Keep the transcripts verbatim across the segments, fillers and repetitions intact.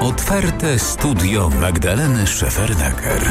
Otwarte studio Magdaleny Szefernaker.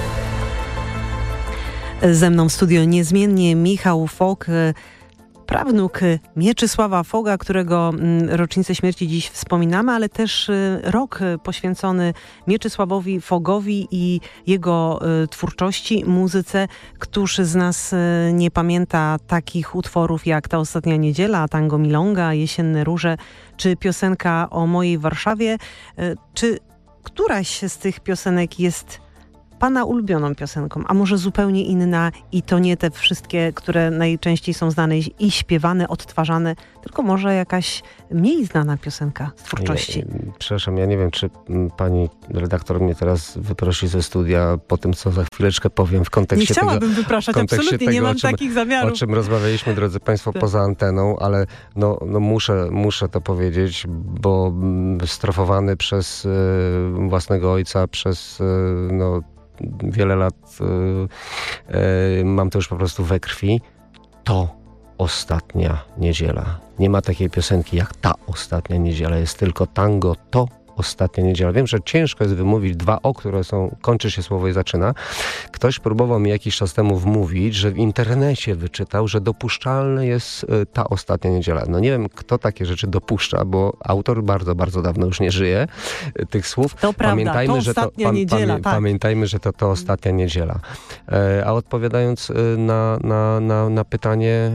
Ze mną w studio niezmiennie Michał Fok, prawnuk Mieczysława Foga, którego rocznicę śmierci dziś wspominamy, ale też rok poświęcony Mieczysławowi Fogowi i jego twórczości, muzyce. Któż z nas nie pamięta takich utworów jak Ta ostatnia niedziela, Tango Milonga, Jesienne róże czy piosenka o mojej Warszawie? Czy któraś z tych piosenek jest Pana ulubioną piosenką, a może zupełnie inna i to nie te wszystkie, które najczęściej są znane i śpiewane, odtwarzane, tylko może jakaś mniej znana piosenka z twórczości? Ja, przepraszam, ja nie wiem, czy pani redaktor mnie teraz wyprosi ze studia po tym, co za chwileczkę powiem w kontekście tego... Nie chciałabym tego, wypraszać, absolutnie, tego, nie mam czym, takich zamiarów. O czym rozmawialiśmy, drodzy państwo, tak. poza anteną, ale no, no muszę, muszę to powiedzieć, bo strofowany przez y, własnego ojca, przez y, no, wiele lat y, y, mam to już po prostu we krwi. To ostatnia niedziela. Nie ma takiej piosenki jak Ta ostatnia niedziela. Jest tylko tango To ostatnia niedziela. Wiem, że ciężko jest wymówić dwa O, które są, kończy się słowo i zaczyna. Ktoś próbował mi jakiś czas temu wmówić, że w internecie wyczytał, że dopuszczalne jest y, Ta ostatnia niedziela. No nie wiem, kto takie rzeczy dopuszcza, bo autor bardzo, bardzo dawno już nie żyje y, tych słów. To prawda, pamiętajmy, to że to, pa, niedziela, pamię, tak. Pamiętajmy, że to to ostatnia niedziela. E, a odpowiadając y, na, na, na, na pytanie,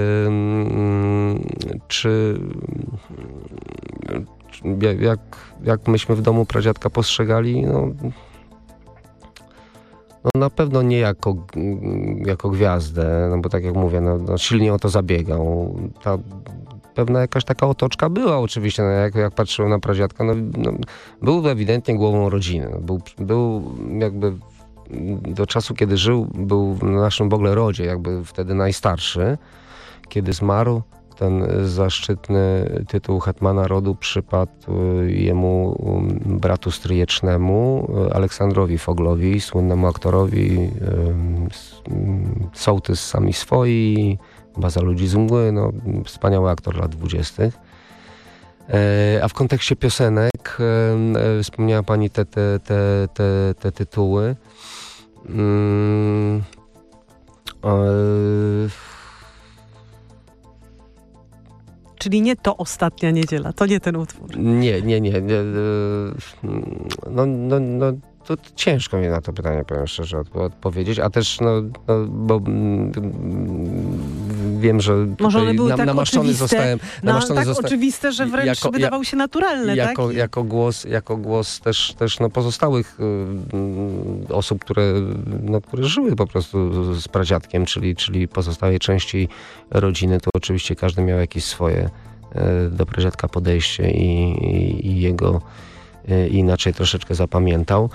y, czy jak, jak myśmy w domu pradziadka postrzegali, no, no na pewno nie jako, jako gwiazdę, no bo tak jak mówię, no, no silnie o to zabiegał. Ta pewna jakaś taka otoczka była oczywiście, no jak, jak patrzyłem na pradziadka, no, no, był ewidentnie głową rodziny. No, był, był jakby do czasu, kiedy żył, był w naszym w ogóle rodzie, jakby wtedy najstarszy. Kiedy zmarł, ten zaszczytny tytuł hetmana rodu przypadł jemu bratu stryjecznemu, Aleksandrowi Foglowi, słynnemu aktorowi, sołtys Sami Swoi, Baza ludzi z mgły, no, wspaniały aktor lat dwudziestych. A w kontekście piosenek wspomniała pani te, te, te, te, te tytuły. Hmm. Czyli nie To ostatnia niedziela, to nie ten utwór. Nie, nie, nie. nie no, no, no, to ciężko mi na to pytanie, powiem szczerze, odp- odpowiedzieć, a też, no, no bo mm, wiem, że może one były na, tak namaszczony oczywiste, zostałem. No, tak zosta- oczywiste, że wręcz jako, wydawały się naturalne, jako, tak? Jako głos, jako głos też, też no, pozostałych y, osób, które, no, które żyły po prostu z pradziadkiem, czyli, czyli pozostałej części rodziny, to oczywiście każdy miał jakieś swoje y, do pradziadka podejście i, i, i jego i inaczej troszeczkę zapamiętał.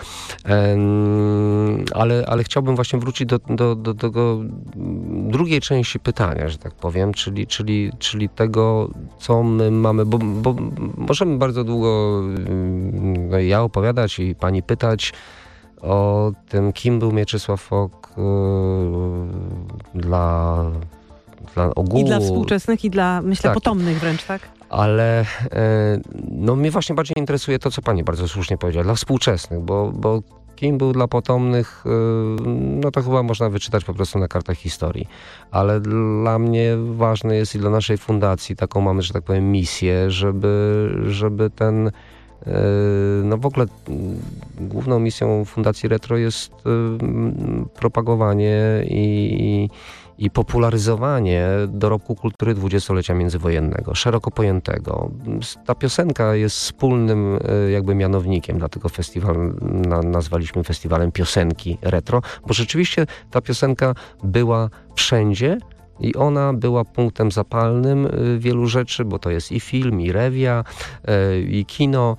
Ale, ale chciałbym właśnie wrócić do, do, do tego drugiej części pytania, że tak powiem, czyli, czyli, czyli tego, co my mamy, bo, bo możemy bardzo długo no, ja opowiadać i pani pytać o tym, kim był Mieczysław Fok yy, dla, dla ogółu. I dla współczesnych, i dla, myślę, tak. potomnych wręcz, tak? Ale no, mnie właśnie bardziej interesuje to, co pani bardzo słusznie powiedziała, dla współczesnych, bo, bo kim był dla potomnych, no to chyba można wyczytać po prostu na kartach historii. Ale dla mnie ważne jest i dla naszej fundacji, taką mamy, że tak powiem, misję, żeby, żeby ten, no w ogóle główną misją Fundacji Retro jest propagowanie i i popularyzowanie dorobku kultury dwudziestolecia międzywojennego, szeroko pojętego. Ta piosenka jest wspólnym jakby mianownikiem, dlatego festiwal na, nazwaliśmy festiwalem piosenki retro, bo rzeczywiście ta piosenka była wszędzie i ona była punktem zapalnym wielu rzeczy, bo to jest i film, i rewia, i kino,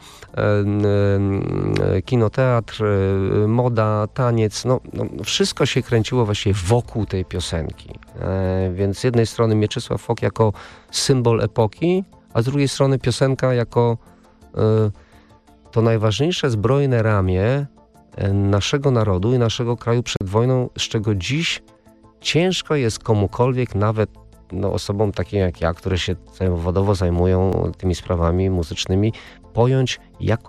kinoteatr, moda, taniec. No, no wszystko się kręciło właściwie wokół tej piosenki. Więc z jednej strony Mieczysław Fok jako symbol epoki, a z drugiej strony piosenka jako to najważniejsze zbrojne ramię naszego narodu i naszego kraju przed wojną, z czego dziś ciężko jest komukolwiek, nawet no, osobom takim jak ja, które się zawodowo zajmują tymi sprawami muzycznymi, pojąć, jaką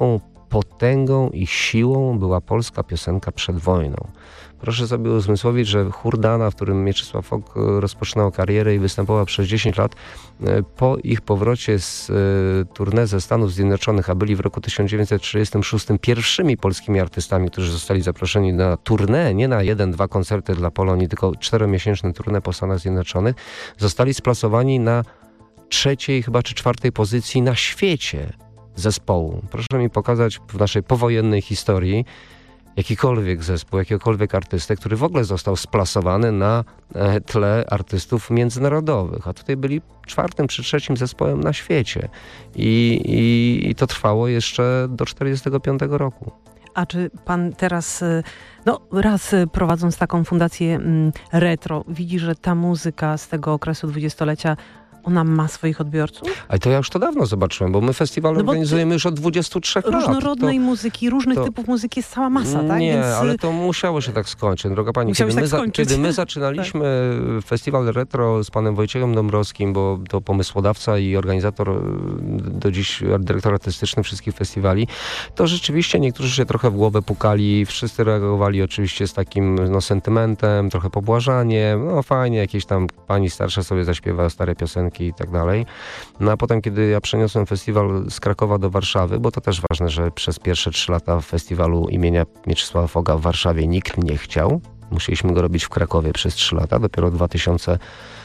potęgą i siłą była polska piosenka przed wojną. Proszę sobie uzmysłowić, że Hurdana, w którym Mieczysław Fok rozpoczynał karierę i występował przez dziesięć lat, po ich powrocie z tournée ze Stanów Zjednoczonych, a byli w roku tysiąc dziewięćset trzydziestym szóstym pierwszymi polskimi artystami, którzy zostali zaproszeni na tournée, nie na jeden, dwa koncerty dla Polonii, tylko czteromiesięczne tournée po Stanach Zjednoczonych, zostali splasowani na trzeciej chyba czy czwartej pozycji na świecie zespołu. Proszę mi pokazać w naszej powojennej historii jakikolwiek zespół, jakiegokolwiek artystę, który w ogóle został splasowany na tle artystów międzynarodowych. A tutaj byli czwartym czy trzecim zespołem na świecie. I, i, i to trwało jeszcze do czterdziestego piątego roku. A czy pan teraz, no raz prowadząc taką fundację retro, widzi, że ta muzyka z tego okresu dwudziestolecia ona ma swoich odbiorców? Ale to ja już to dawno zobaczyłem, bo my festiwal no organizujemy już od dwudziestu trzech lat. Różnorodnej to, muzyki, różnych to, typów muzyki jest cała masa, tak? Nie, Więc... ale to musiało się tak skończyć. Droga pani, kiedy, tak my za, kiedy my zaczynaliśmy tak. festiwal retro z panem Wojciechem Dąbrowskim, bo to pomysłodawca i organizator, do dziś dyrektor artystyczny wszystkich festiwali, to rzeczywiście niektórzy się trochę w głowę pukali, wszyscy reagowali oczywiście z takim no, sentymentem, trochę pobłażaniem, no fajnie, jakieś tam pani starsza sobie zaśpiewa stare piosenki i tak dalej. No a potem, kiedy ja przeniosłem festiwal z Krakowa do Warszawy, bo to też ważne, że przez pierwsze trzy lata festiwalu imienia Mieczysława Foga w Warszawie nikt nie chciał. Musieliśmy go robić w Krakowie przez trzy lata. Dopiero w dwa tysiące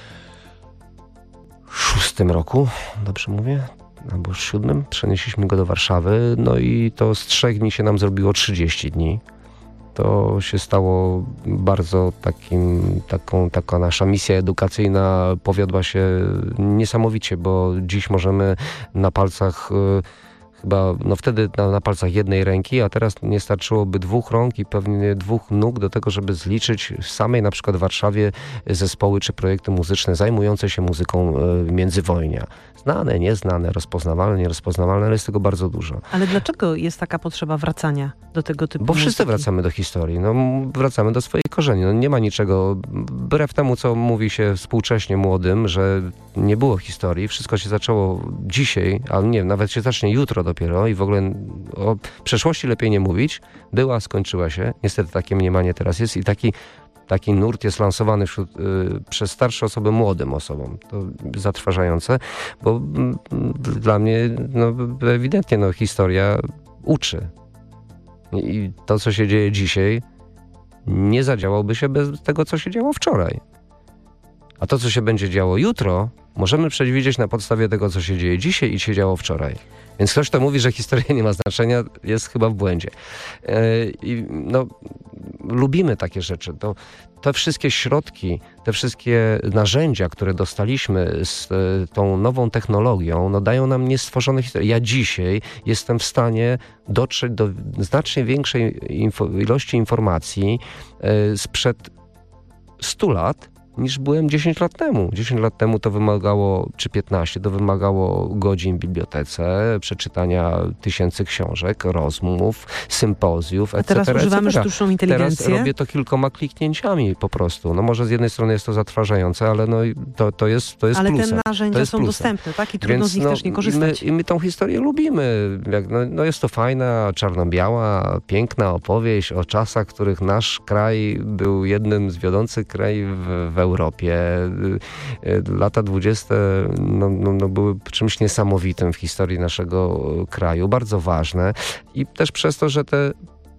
szóstym roku, dobrze mówię? Albo siódmym, przenieśliśmy go do Warszawy. No i to z trzech dni się nam zrobiło trzydzieści dni. To się stało bardzo takim, taką, taka nasza misja edukacyjna powiodła się niesamowicie, bo dziś możemy na palcach chyba, no wtedy na, na palcach jednej ręki, a teraz nie starczyłoby dwóch rąk i pewnie dwóch nóg do tego, żeby zliczyć w samej na przykład Warszawie zespoły czy projekty muzyczne zajmujące się muzyką y, międzywojnia. Znane, nieznane, rozpoznawalne, nierozpoznawalne, ale jest tego bardzo dużo. Ale dlaczego jest taka potrzeba wracania do tego typu Bo muzyki? wszyscy wracamy do historii, no, wracamy do swoich korzeni. No, nie ma niczego, wbrew temu, co mówi się współcześnie młodym, że nie było historii, wszystko się zaczęło dzisiaj, ale nie, nawet się zacznie jutro dopiero i w ogóle o przeszłości lepiej nie mówić. Była, skończyła się. Niestety takie mniemanie teraz jest i taki Taki nurt jest lansowany wśród, y, przez starsze osoby młodym osobom. To zatrważające, bo mm, dla mnie no, ewidentnie no, historia uczy. I to, co się dzieje dzisiaj, nie zadziałałoby się bez tego, co się działo wczoraj. A to, co się będzie działo jutro, możemy przewidzieć na podstawie tego, co się dzieje dzisiaj i się działo wczoraj. Więc ktoś, kto mówi, że historia nie ma znaczenia, jest chyba w błędzie. Yy, i no, lubimy takie rzeczy. To, te wszystkie środki, te wszystkie narzędzia, które dostaliśmy z y, tą nową technologią, no, dają nam niestworzone historie. Ja dzisiaj jestem w stanie dotrzeć do znacznie większej info- ilości informacji y, sprzed stu lat, niż byłem dziesięć lat temu. dziesięć lat temu to wymagało, czy piętnaście, to wymagało godzin w bibliotece, przeczytania tysięcy książek, rozmów, sympozjów, et cetera. A teraz używamy et cetera. sztuczną inteligencję? Teraz robię to kilkoma kliknięciami po prostu. No może z jednej strony jest to zatrważające, ale no to, to jest to jest ale plusem. te narzędzia są plusem. dostępne, tak? I trudno Więc, z nich no, też nie korzystać. I my, i my tą historię lubimy. Jak, no, no jest to fajna, czarno-biała, piękna opowieść o czasach, w których nasz kraj był jednym z wiodących krajów w, w Europie. Lata dwudzieste no, no, no były czymś niesamowitym w historii naszego kraju, bardzo ważne i też przez to, że te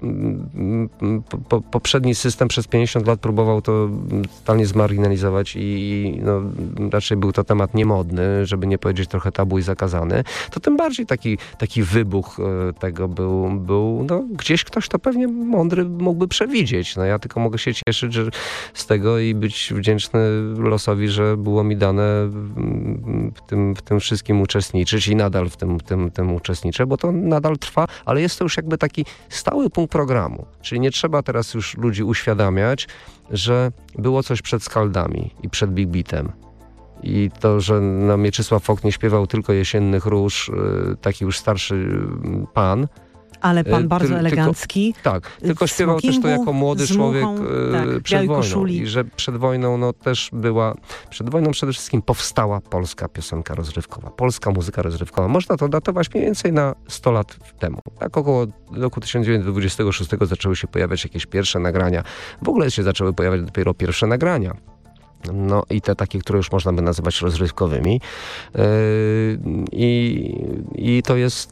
Po, poprzedni system przez pięćdziesiąt lat próbował to totalnie zmarginalizować i no, raczej był to temat niemodny, żeby nie powiedzieć trochę tabu i zakazany, to tym bardziej taki, taki wybuch tego był, był no, gdzieś ktoś to pewnie mądry mógłby przewidzieć. No, ja tylko mogę się cieszyć że z tego i być wdzięczny losowi, że było mi dane w tym, w tym wszystkim uczestniczyć i nadal w tym, tym, tym uczestniczę, bo to nadal trwa, ale jest to już jakby taki stały punkt programu. Czyli nie trzeba teraz już ludzi uświadamiać, że było coś przed Skaldami i przed Big Beatem. I to, że no, Mieczysław Fok nie śpiewał tylko Jesiennych Róż, yy, taki już starszy pan, Ale pan E, bardzo tyl- elegancki. Tylko, tak, tylko w śpiewał też to smokingu, jako młody z muchą, człowiek e, tak, przed białej wojną. koszuli. I że przed wojną no, też była, przed wojną przede wszystkim powstała polska piosenka rozrywkowa, polska muzyka rozrywkowa. Można to datować mniej więcej na sto lat temu. Tak około roku tysiąc dziewięćset dwudziestego szóstego zaczęły się pojawiać jakieś pierwsze nagrania. W ogóle się zaczęły pojawiać dopiero pierwsze nagrania. No i te takie, które już można by nazywać rozrywkowymi. Yy, I, i to jest